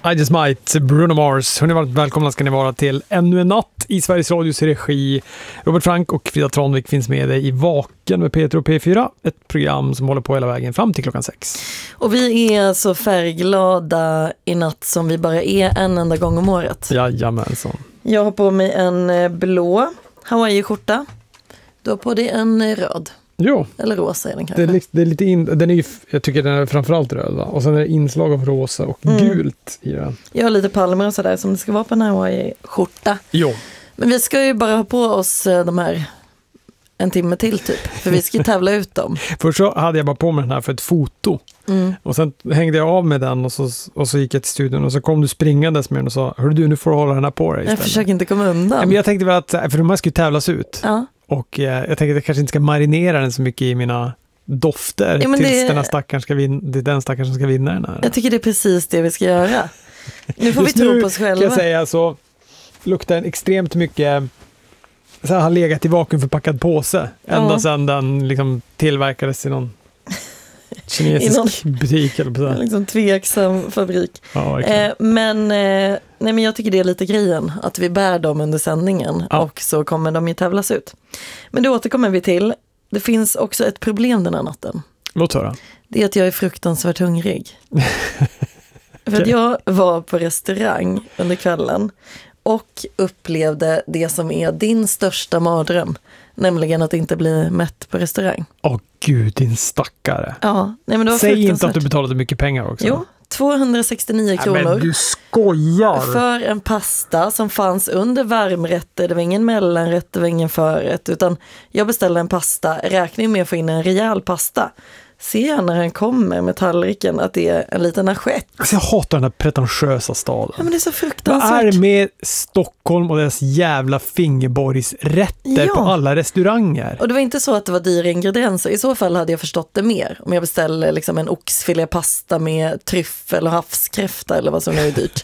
I Just Might, Bruno Mars. Hörrni, varmt välkomna ska ni vara till ännu en natt i Sveriges Radios regi. Robert Frank och Frida Tranvik finns med dig i Vaken med Peter och P4. Ett program som håller på hela vägen fram till klockan 6. Och vi är så färgglada i natt som vi bara är en enda gång om året. Jajamensan. Jag har på mig en blå Hawaii-skjorta. Du har på dig en röd. Jo. Eller rosa är den kanske. Det är lite den är ju, jag tycker den är framförallt röd, va? Och sen är det inslag av rosa och gult i den. Jag har lite palmer och sådär som det ska vara på en Hawaii-skjorta. Jo. Men vi ska ju bara ha på oss de här en timme till typ. För vi ska ju tävla ut dem. Först så hade jag bara på mig den här för ett foto. Och sen hängde jag av med den och så gick jag till studion och så kom du springandes med den och sa, hörru du, nu får du hålla den här på dig istället. Jag försöker inte komma undan. Men jag tänkte väl att, för de här ska ju tävlas ut. Ja. Och jag tänkte att jag kanske inte ska marinera den så mycket i mina dofter tills den stackaren det är den stackaren som ska vinna den här. Jag tycker det är precis det vi ska göra. Nu får vi tro på oss själva. Kan jag säga så luktar den extremt mycket så har legat i vakuumförpackad påse ända sedan den liksom tillverkades i någon kinesisk butik eller på så. Liksom tveksam fabrik. Ja, men jag tycker det är lite grejen att vi bär dem under sändningen och så kommer de ju tävlas ut. Men det återkommer vi till. Det finns också ett problem den här natten. Låt höra. Det är att jag är fruktansvärt hungrig. För att jag var på restaurang under kvällen och upplevde det som är din största mardröm. Nämligen att inte bli mätt på restaurang. Åh gud, din stackare. Ja, nej, men det var säg inte att du betalade mycket pengar också. Jo, 269 kronor. Men du skojar! För en pasta som fanns under varmrätter. Det var ingen mellanrätt, det var ingen förrätt. Utan jag beställde en pasta, räkning med att få in en rejäl pasta. Ser jag när han kommer med tallriken att det är en liten assiett. Alltså jag hatar den här pretentiösa staden. Ja, men det är så fruktansvärt. Vad är med Stockholm och deras jävla fingerborgsrätter på alla restauranger? Och det var inte så att det var dyra ingredienser. I så fall hade jag förstått det mer. Om jag beställde liksom en oxfilépasta med tryffel och havskräfta eller vad som nu är dyrt.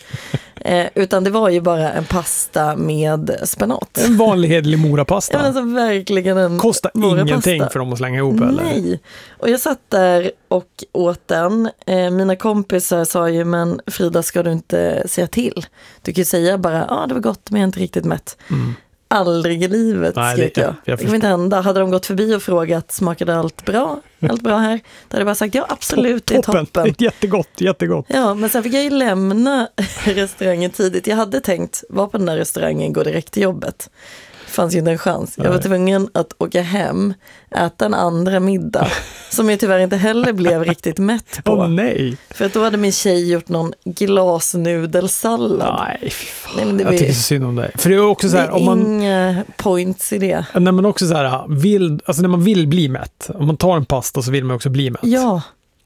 Utan det var ju bara en pasta med spenat. En vanlig hedlig morapasta. Ja, men alltså verkligen en kostar ingenting för dem att slänga ihop eller? Nej. Och jag satt där och åt den. Mina kompisar sa ju, men Frida, ska du inte säga till? Du kan ju säga bara, det var gott men jag är inte riktigt mätt. Aldrig i livet, skrek jag. Det kommer inte hända. Hade de gått förbi och frågat, smakade allt bra? Allt bra här? Då hade jag bara sagt, ja absolut, det är toppen. Jättegott, jättegott. Ja, men sen fick jag ju lämna restaurangen tidigt. Jag hade tänkt, vara på den där restaurangen, gå direkt till jobbet. Det fanns ju inte en chans. Jag var tvungen att åka hem, äta en andra middag som jag tyvärr inte heller blev riktigt mätt på. Nej. För att då hade min tjej gjort någon glasnudelsallad. Nej, fy fan. Nej, men jag tycker så synd om dig. För det är också så här, om man inga points i det. Nej, men också så här, alltså när man vill bli mätt. Om man tar en pasta så vill man också bli mätt. Ja.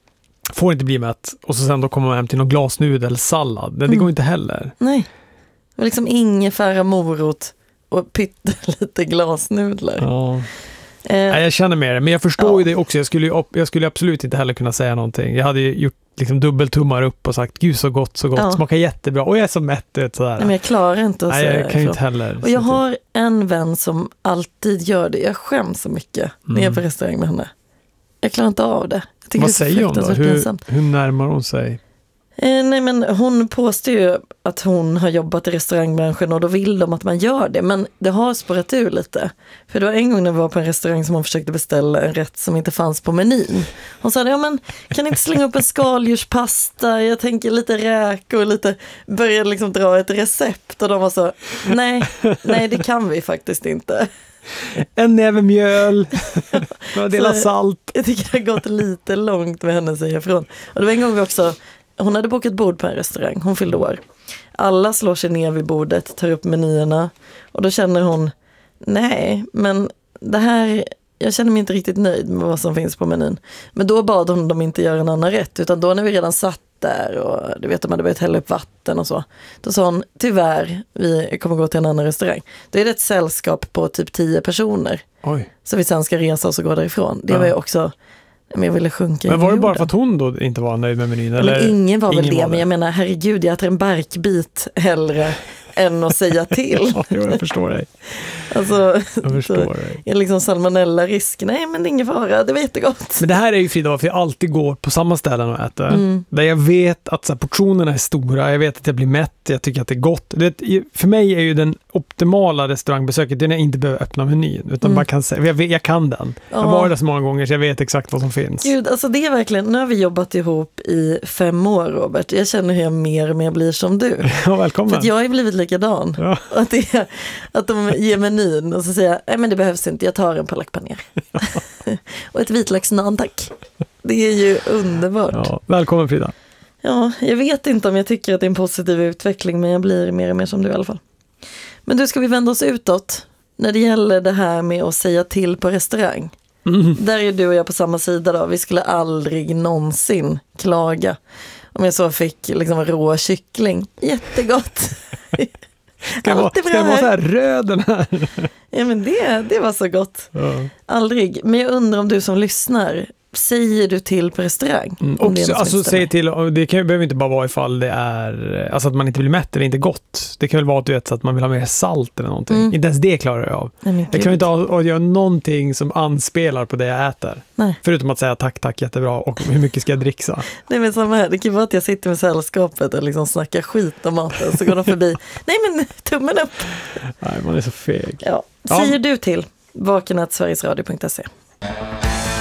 Får inte bli mätt och så sen då kommer man hem till någon glasnudelsallad. Det går inte heller. Nej. Det var liksom ingefära, morot och pyttelite glasnudlar. Ja. Nej, jag känner med det, men jag förstår ju det också. Jag skulle absolut inte heller kunna säga någonting. Jag hade ju gjort liksom dubbeltummar upp och sagt, gud så gott, smakar jättebra. Och jag är så mätt, sådär. Nej, men jag klarar inte att säga jag kan ju inte heller. Och jag har en vän som alltid gör det. Jag skäms så mycket när jag är på restaurang med henne. Jag klarar inte av det. Vad säger hon då? Hur närmar hon sig? Nej, men hon påstår ju att hon har jobbat i restaurangbranschen och då vill de att man gör det. Men det har spårat ur lite. För det var en gång när vi var på en restaurang som hon försökte beställa en rätt som inte fanns på menyn. Hon sa, men kan inte slänga upp en skaldjurspasta? Jag tänker lite räk och lite, började liksom dra ett recept. Och de var så, nej det kan vi faktiskt inte. En näve mjöl, några delar salt. Jag tycker det har gått lite långt med henne, säger ifrån. Och det var en gång vi också, hon hade bokat bord på en restaurang, hon fyllde år. Alla slår sig ner vid bordet, tar upp menyerna och då känner hon, nej, men det här, jag känner mig inte riktigt nöjd med vad som finns på menyn. Men då bad hon dem inte göra en annan rätt, utan då när vi redan satt där och du vet, de hade börjat hälla upp vatten och så. Då sa hon, tyvärr, vi kommer gå till en annan restaurang. Då är det ett sällskap på typ 10 personer. Oj. Så vi sen ska resa oss och gå därifrån. Det var ju också, men jag ville sjunka. Men var det bara för att hon då inte var nöjd med menyn? Eller? Men ingen var väl det, var men jag menar, herregud, jag äter en barkbit hellre än att säga till. Ja, jag förstår dig. Alltså, Jag förstår dig. är liksom salmonella-risk? Nej, men det är ingen fara, det var jättegott. Men det här är ju Frida, för jag alltid går på samma ställen och äter. Där jag vet att så här, portionerna är stora, jag vet att jag blir mätt, jag tycker att det är gott. För mig är ju den optimala restaurangbesöket det är när jag inte behöver öppna menyn, utan bara kan säga, jag kan den. Jag har varit där så många gånger så jag vet exakt vad som finns. Gud, alltså det är verkligen, nu har vi jobbat ihop i 5 år, Robert. Jag känner hur jag mer och mer blir som du. Ja, välkommen. För att jag har ju blivit likadan. Ja. Att de ger menyn och så säger jag, nej men det behövs inte, jag tar en palak paner. Ja. Och ett vitlöksnan, tack. Det är ju underbart. Ja, välkommen Frida. Ja, jag vet inte om jag tycker att det är en positiv utveckling, men jag blir mer och mer som du i alla fall. Men du, ska vi vända oss utåt när det gäller det här med att säga till på restaurang? Där är du och jag på samma sida då. Vi skulle aldrig någonsin klaga om jag så fick liksom rå kyckling. Jättegott. Ska jag vara så här röd den här? Ja, men det var så gott. Ja. Aldrig. Men jag undrar om du som lyssnar, säger du till på restaurang? Också, alltså säg till, det behöver inte bara vara ifall det är alltså att man inte blir mätt eller inte gott. Det kan väl vara att du vet så att man vill ha mer salt eller någonting. Inte ens det klarar jag av. Jag klarar inte av att göra någonting som anspelar på det jag äter. Nej. Förutom att säga tack jättebra och hur mycket ska jag dricksa. Nej, men samma här. Det kan vara att jag sitter med sällskapet och liksom snackar skit om maten så går de förbi. Nej, men tummen upp. Nej, man är så feg. Ja. Säger du till vaken@sverigesradio.se.